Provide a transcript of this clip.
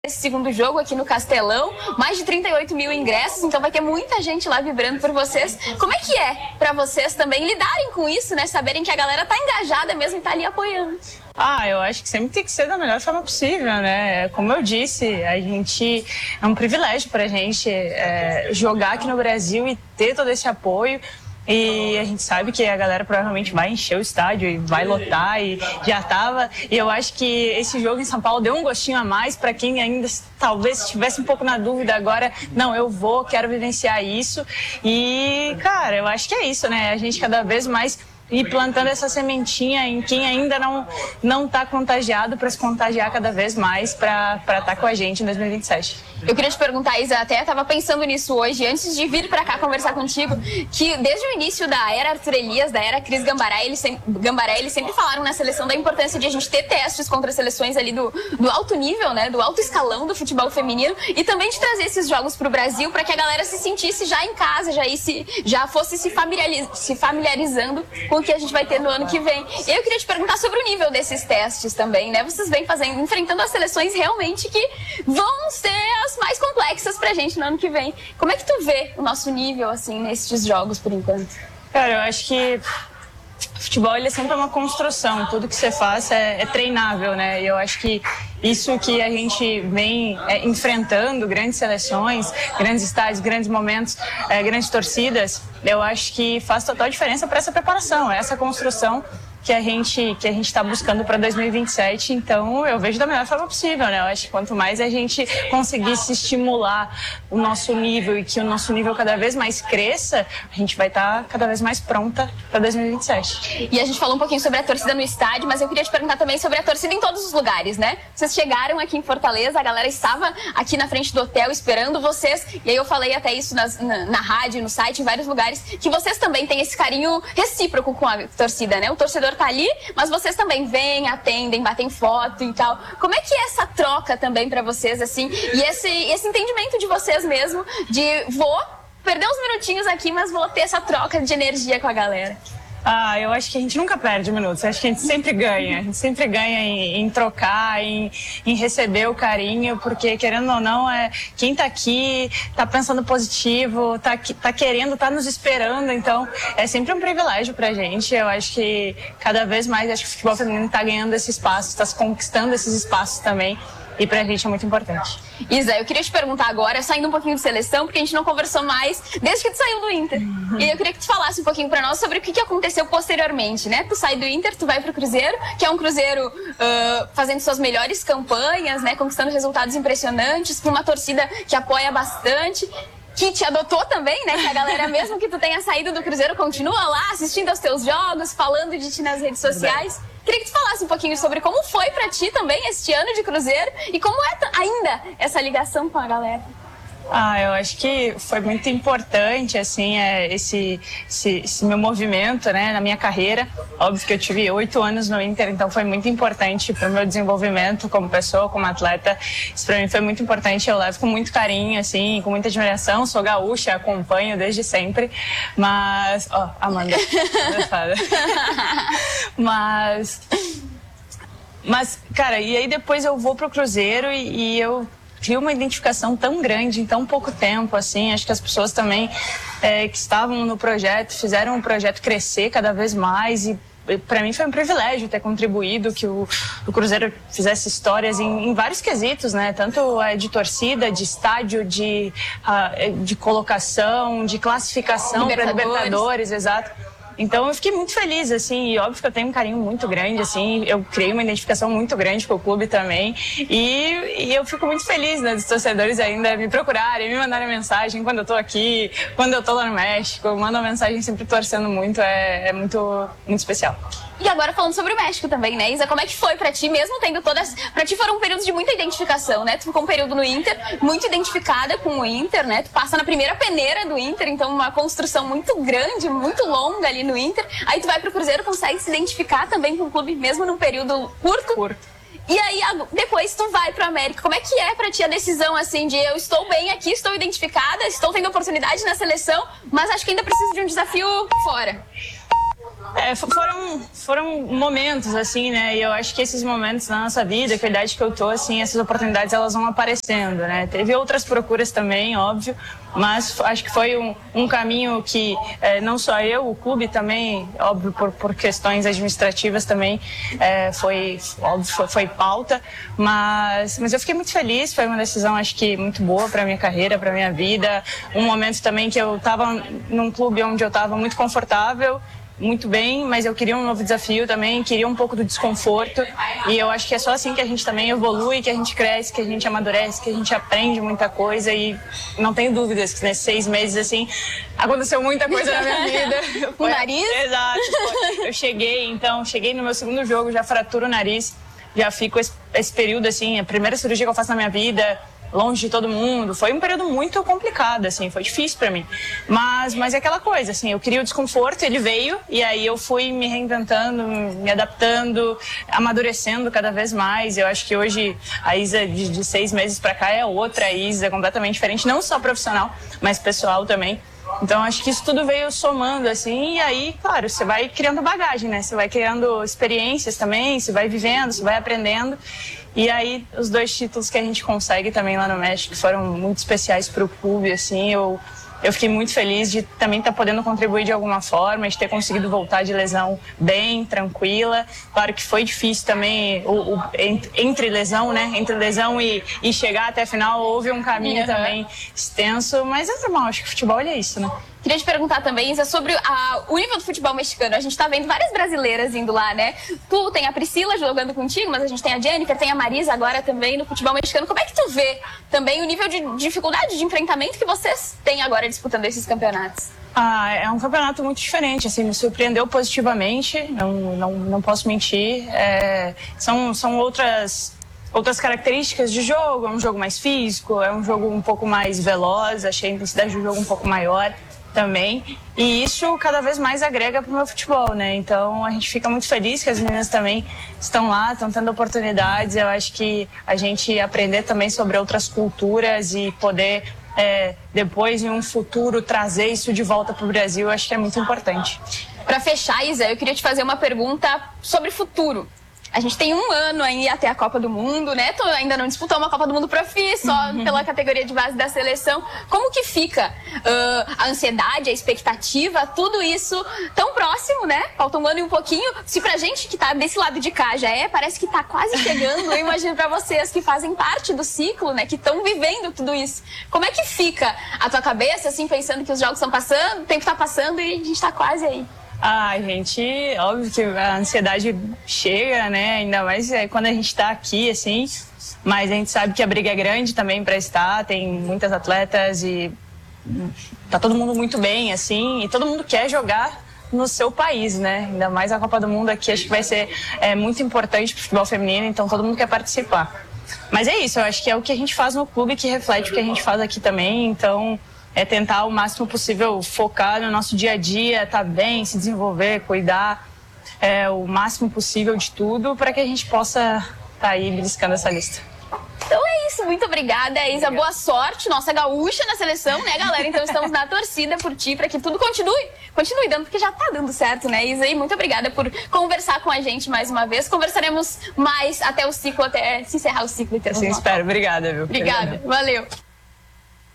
esse segundo jogo aqui no Castelão, mais de 38 mil ingressos, então vai ter muita gente lá vibrando por vocês. Como é que é pra vocês também lidarem com isso, né? Saberem que a galera tá engajada mesmo e tá ali apoiando. Eu acho que sempre tem que ser da melhor forma possível, né? Como eu disse, a gente é um privilégio pra gente jogar aqui no Brasil e ter todo esse apoio. E a gente sabe que a galera provavelmente vai encher o estádio e vai lotar e já tava. E eu acho que esse jogo em São Paulo deu um gostinho a mais para quem ainda talvez estivesse um pouco na dúvida agora. Não, eu quero vivenciar isso. E, cara, eu acho que é isso, né? A gente cada vez mais ir plantando essa sementinha em quem ainda não está contagiado para se contagiar cada vez mais para estar com a gente em 2027. Eu queria te perguntar, Isa, até estava pensando nisso hoje, antes de vir para cá conversar contigo, que desde o início da era Arthur Elias, da era Cris Gambaré, eles sempre falaram na seleção da importância de a gente ter testes contra seleções ali do alto nível, né, do alto escalão do futebol feminino, e também de trazer esses jogos para o Brasil para que a galera se sentisse já em casa, já fosse se familiarizando com o que a gente vai ter no ano que vem. E eu queria te perguntar sobre o nível desses testes também, né? Vocês vêm enfrentando as seleções realmente que vão ser as mais complexas pra gente no ano que vem. Como é que tu vê o nosso nível, assim, nesses jogos, por enquanto? Cara, eu acho que futebol ele é sempre uma construção, tudo que você faz é treinável, né? E eu acho que isso que a gente vem enfrentando, grandes seleções, grandes estádios, grandes momentos, grandes torcidas, eu acho que faz total diferença para essa preparação, essa construção que a gente está buscando para 2027, então eu vejo da melhor forma possível, né? Eu acho que quanto mais a gente conseguir se estimular o nosso nível e que o nosso nível cada vez mais cresça, a gente vai estar cada vez mais pronta para 2027. E a gente falou um pouquinho sobre a torcida no estádio, mas eu queria te perguntar também sobre a torcida em todos os lugares, né? Vocês chegaram aqui em Fortaleza, a galera estava aqui na frente do hotel esperando vocês, e aí eu falei até isso na rádio, no site, em vários lugares, que vocês também têm esse carinho recíproco com a torcida, né? O torcedor tá ali, mas vocês também vêm, atendem, batem foto e tal. Como é que é essa troca também pra vocês, assim, e esse entendimento de vocês mesmo, de vou perder uns minutinhos aqui, mas vou ter essa troca de energia com a galera? Eu acho que a gente nunca perde minutos, acho que a gente sempre ganha em trocar, em receber o carinho, porque querendo ou não, quem tá aqui, tá pensando positivo, tá querendo, tá nos esperando, então é sempre um privilégio pra gente. Eu acho que cada vez mais, acho que o futebol feminino tá ganhando esse espaço, tá conquistando esses espaços também. E pra gente é muito importante. Isa, eu queria te perguntar agora, saindo um pouquinho de seleção, porque a gente não conversou mais desde que tu saiu do Inter. E eu queria que tu falasse um pouquinho pra nós sobre o que aconteceu posteriormente, né? Tu sai do Inter, tu vai pro Cruzeiro, que é um Cruzeiro fazendo suas melhores campanhas, né? Conquistando resultados impressionantes, com uma torcida que apoia bastante, que te adotou também, né? Que a galera, mesmo que tu tenha saído do Cruzeiro, continua lá assistindo aos teus jogos, falando de ti nas redes sociais. Queria que tu falasse um pouquinho sobre como foi pra ti também este ano de Cruzeiro e como é ainda essa ligação com a galera. Eu acho que foi muito importante, assim, esse meu movimento, né, na minha carreira. Óbvio que eu tive 8 anos no Inter, então foi muito importante para o meu desenvolvimento como pessoa, como atleta. Isso para mim foi muito importante, eu levo com muito carinho, assim, com muita admiração. Sou gaúcha, acompanho desde sempre, mas... Amanda, Mas, cara, e aí depois eu vou pro Cruzeiro e eu crio uma identificação tão grande em tão pouco tempo, assim. Acho que as pessoas também que estavam no projeto fizeram o projeto crescer cada vez mais e para mim foi um privilégio ter contribuído que o Cruzeiro fizesse histórias em vários quesitos, né? Tanto de torcida, de estádio, de colocação, de classificação para Libertadores, exato. Então eu fiquei muito feliz, assim, e óbvio que eu tenho um carinho muito grande, assim, eu criei uma identificação muito grande com o clube também, e eu fico muito feliz, né, dos torcedores ainda me procurarem, me mandarem mensagem quando eu tô aqui, quando eu tô lá no México, eu mando uma mensagem sempre torcendo muito, é muito, muito especial. E agora falando sobre o México também, né, Isa? Como é que foi pra ti, mesmo tendo todas... Pra ti foram períodos de muita identificação, né? Tu ficou um período no Inter, muito identificada com o Inter, né? Tu passa na primeira peneira do Inter, então uma construção muito grande, muito longa ali no Inter. Aí tu vai pro Cruzeiro, consegue se identificar também com o clube, mesmo num período curto. E aí depois tu vai pro América. Como é que é pra ti a decisão, assim, de eu estou bem aqui, estou identificada, estou tendo oportunidade na seleção, mas acho que ainda preciso de um desafio fora? Foram momentos, assim, né? E eu acho que esses momentos na nossa vida, com a idade que eu tô, assim, essas oportunidades, elas vão aparecendo, né? Teve outras procuras também, óbvio, mas acho que foi um caminho que não só eu, o clube também, óbvio, por questões administrativas também, foi pauta, mas eu fiquei muito feliz, foi uma decisão, acho que, muito boa para minha carreira, para minha vida, um momento também que eu estava num clube onde eu estava muito confortável, muito bem, mas eu queria um novo desafio também, queria um pouco do desconforto, e eu acho que é só assim que a gente também evolui, que a gente cresce, que a gente amadurece, que a gente aprende muita coisa, e não tenho dúvidas que nesses 6 meses, assim, aconteceu muita coisa na minha vida. O nariz? Exato. Eu cheguei no meu segundo jogo, já fraturo o nariz, já fico esse período, assim, a primeira cirurgia que eu faço na minha vida, longe de todo mundo. Foi um período muito complicado, assim, foi difícil pra mim. Mas é aquela coisa, assim, eu queria o desconforto, ele veio, e aí eu fui me reinventando, me adaptando, amadurecendo cada vez mais. Eu acho que hoje a Isa de 6 meses pra cá é outra Isa, completamente diferente, não só profissional, mas pessoal também. Então, acho que isso tudo veio somando, assim, e aí, claro, você vai criando bagagem, né? Você vai criando experiências também, você vai vivendo, você vai aprendendo. E aí, os 2 títulos que a gente consegue também lá no México foram muito especiais para o clube, assim, eu fiquei muito feliz de também estar podendo contribuir de alguma forma, de ter conseguido voltar de lesão bem, tranquila. Claro que foi difícil também, entre lesão, né? Entre lesão e chegar até a final, houve um caminho também extenso, mas é normal, acho que o futebol é isso, né? Queria te perguntar também, Isa, sobre o nível do futebol mexicano. A gente tá vendo várias brasileiras indo lá, né? Tu tem a Priscila jogando contigo, mas a gente tem a Jennifer, tem a Marisa agora também no futebol mexicano. Como é que tu vê também o nível de dificuldade, de enfrentamento que vocês têm agora disputando esses campeonatos? É um campeonato muito diferente, assim, me surpreendeu positivamente, não posso mentir. São outras características de jogo, é um jogo mais físico, é um jogo um pouco mais veloz, achei a intensidade do jogo um pouco maior também, e isso cada vez mais agrega para o meu futebol, né? Então a gente fica muito feliz que as meninas também estão lá, estão tendo oportunidades. Eu acho que a gente aprender também sobre outras culturas e poder depois em um futuro trazer isso de volta para o Brasil, eu acho que é muito importante. Para fechar, Isa, eu queria te fazer uma pergunta sobre futuro. A gente tem 1 ano aí até a Copa do Mundo, né? Tu ainda não disputou uma Copa do Mundo Profi, só pela categoria de base da seleção. Como que fica a ansiedade, a expectativa, tudo isso tão próximo, né? Falta 1 ano e um pouquinho. Se pra gente que tá desse lado de cá já parece que tá quase chegando. Eu imagino pra vocês que fazem parte do ciclo, né? Que estão vivendo tudo isso. Como é que fica a tua cabeça, assim, pensando que os jogos estão passando, o tempo tá passando e a gente tá quase aí? Gente, óbvio que a ansiedade chega, né? Ainda mais quando a gente tá aqui, assim. Mas a gente sabe que a briga é grande também para estar. Tem muitas atletas e tá todo mundo muito bem, assim. E todo mundo quer jogar no seu país, né? Ainda mais a Copa do Mundo aqui, acho que vai ser muito importante pro futebol feminino. Então todo mundo quer participar. Mas é isso, eu acho que é o que a gente faz no clube que reflete o que a gente faz aqui também. Então tentar o máximo possível focar no nosso dia a dia, estar bem, se desenvolver, cuidar o máximo possível de tudo para que a gente possa estar aí beliscando essa lista. Então é isso, muito obrigada, Isa. Boa sorte, nossa gaúcha na seleção, né, galera? Então estamos na torcida por ti, para que tudo continue dando, porque já tá dando certo, né, Isa? E muito obrigada por conversar com a gente mais uma vez. Conversaremos mais até o ciclo, até se encerrar o ciclo. Assim espero. Obrigada, viu? Obrigada, valeu.